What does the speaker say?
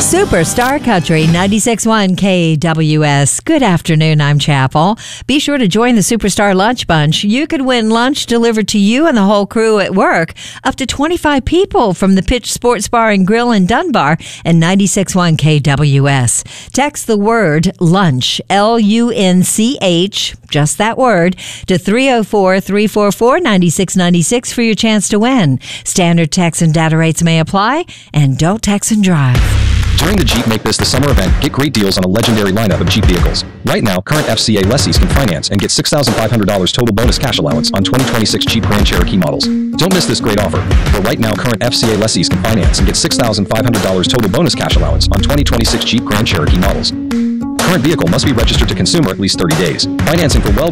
Superstar Country 96.1 KWS. Good afternoon, I'm Chapel. Be sure to join the Superstar Lunch Bunch. You could win lunch delivered to you and the whole crew at work. Up to 25 people from the Pitch Sports Bar and Grill in Dunbar and 96.1 KWS. Text the word lunch, LUNCH, just that word, to 304-344-9696 for your chance to win. Standard text and data rates may apply, and don't text and drive. During the Jeep Make This the Summer event, get great deals on a legendary lineup of Jeep vehicles. Right now, current FCA lessees can finance and get $6,500 total bonus cash allowance on 2026 Jeep Grand Cherokee models. Don't miss this great offer. For right now, current FCA lessees can finance and get $6,500 total bonus cash allowance on 2026 Jeep Grand Cherokee models. Current vehicle must be registered to consumer at least 30 days. Financing for well